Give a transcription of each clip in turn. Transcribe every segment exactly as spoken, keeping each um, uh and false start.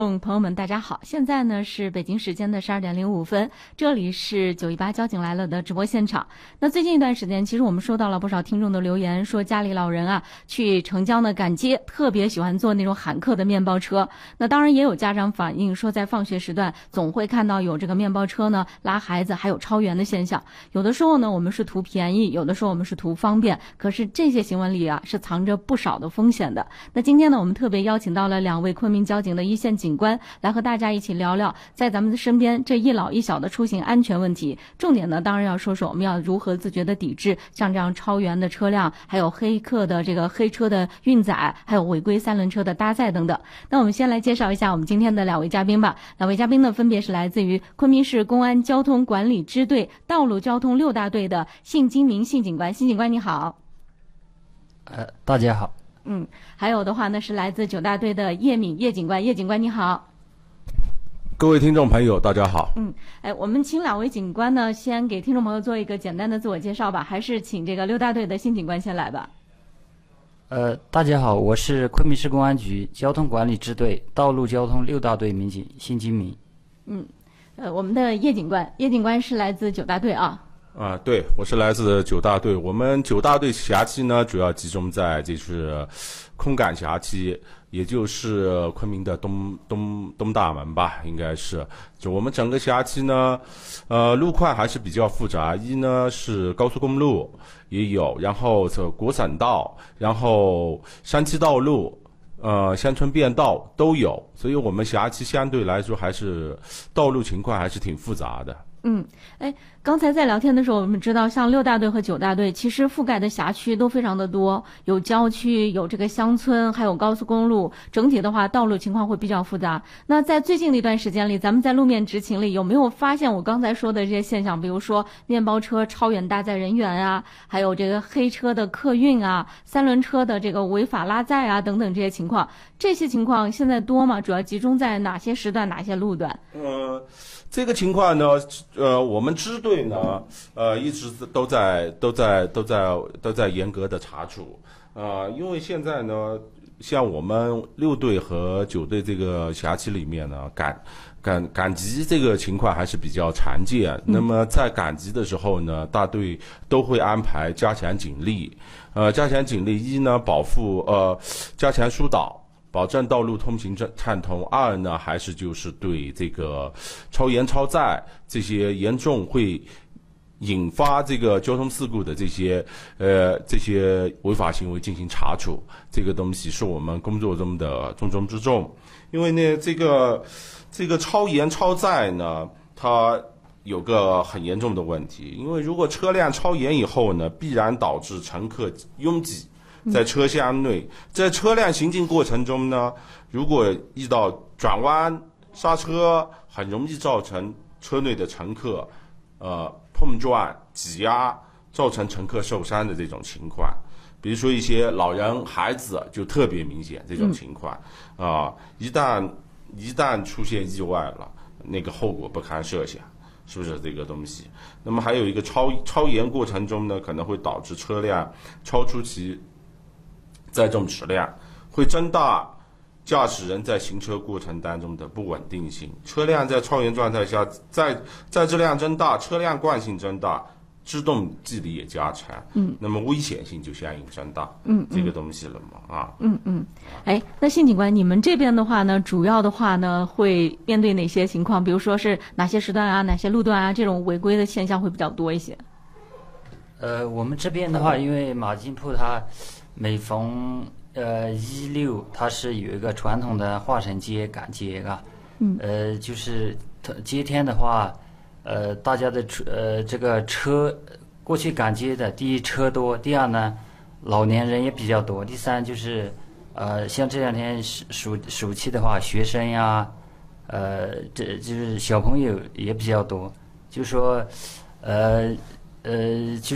众朋友们，大家好！现在呢是北京时间的十二点零五分，这里是九一八交警来了的直播现场。那最近一段时间，其实我们收到了不少听众的留言，说家里老人啊去城郊呢赶街，特别喜欢坐那种喊客的面包车。那当然也有家长反映说，在放学时段总会看到有这个面包车呢拉孩子，还有超员的现象。有的时候呢我们是图便宜，有的时候我们是图方便，可是这些行为里啊是藏着不少的风险的。那今天呢，我们特别邀请到了两位昆明交警的一线警官来和大家一起聊聊在咱们的身边这一老一小的出行安全问题。重点呢当然要说说我们要如何自觉的抵制像这样超员的车辆，还有黑客的这个黑车的运载，还有违规三轮车的搭载等等。那我们先来介绍一下我们今天的两位嘉宾吧。两位嘉宾呢分别是来自于昆明市公安交通管理支队道路交通六大队的信金明信警官。信警官你好。 呃，大家好。 嗯，还有的话呢是来自九大队的叶敏叶警官。叶警官你好。 各位听众朋友大家好。 嗯，哎，我们请两位警官呢先给听众朋友做一个简单的自我介绍吧，还是请这个六大队的新警官先来吧。 呃，大家好，我是昆明市公安局交通管理支队道路交通六大队民警辛金明。 嗯，呃，我们的叶警官，叶警官是来自九大队啊。 啊，对，我是来自九大队。我们九大队辖区呢，主要集中在就是空港辖区，也就是昆明的东东东大门吧，应该是。就我们整个辖区呢，呃，路况还是比较复杂。一呢是高速公路也有，然后这国省道，然后山区道路。呃，乡村便道都有，所以我们辖区相对来说还是道路情况还是挺复杂的。 嗯，哎，刚才在聊天的时候，我们知道像六大队和九大队其实覆盖的辖区都非常的多，有郊区，有这个乡村，还有高速公路，整体的话道路情况会比较复杂。那在最近的一段时间里，咱们在路面执勤里有没有发现我刚才说的这些现象？比如说面包车超远搭载人员啊，还有这个黑车的客运啊，三轮车的这个违法拉载啊等等这些情况，这些情况现在多吗？主要集中在哪些时段、哪些路段？ 呃，这个情况呢，呃，我们支队呢，呃，一直都在都在都在都在严格的查处，呃，因为现在呢，像我们六队和九队这个辖区里面呢，赶赶赶集这个情况还是比较常见。嗯、那么在赶集的时候呢，大队都会安排加强警力，呃，加强警力一呢，保护呃，加强疏导。保证道路通行畅通。二呢，还是就是对这个超盐超载这些严重会引发这个交通事故的这些呃这些违法行为进行查处，这个东西是我们工作中的重中之重。因为呢，这个这个超盐超载呢，它有个很严重的问题，因为如果车辆超盐以后呢，必然导致乘客拥挤。在车厢内，在车辆行进过程中呢，如果遇到转弯、刹车，很容易造成车内的乘客，呃，碰撞、挤压，造成乘客受伤的这种情况。比如说一些老人、孩子就特别明显这种情况，啊、嗯呃，一旦一旦出现意外了，那个后果不堪设想。是不是这个东西？那么还有一个超超盐过程中呢，可能会导致车辆超出其载重质量，会增大驾驶人在行车过程当中的不稳定性。车辆在超盐状态下，载载质量增大，车辆惯性增大，制动距离也加长，嗯，那么危险性就相应增大，嗯，这个东西了嘛，啊， 嗯嗯，哎，那辛警官，你们这边的话呢，主要的话呢，会面对哪些情况？比如说是哪些时段啊，哪些路段啊，这种违规的现象会比较多一些？ 呃，我们这边的话，因为马金铺它每逢呃一六，它是有一个传统的化城街赶街啊，嗯，呃，就是街天的话，呃，大家的呃这个车过去赶街的，第一车多，第二呢，老年人也比较多，第三就是呃像这两天暑暑期的话，学生呀，呃，这就是小朋友也比较多，就说呃呃就是。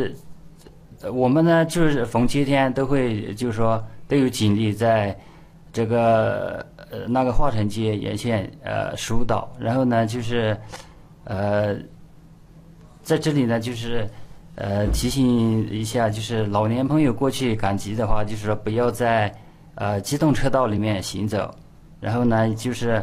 我们呢，就是逢节天都会，就是说都有警力在这个呃那个化城街沿线呃疏导，然后呢就是呃在这里呢就是呃提醒一下，就是老年朋友过去赶集的话，就是说不要在呃机动车道里面行走， 然后呢，就是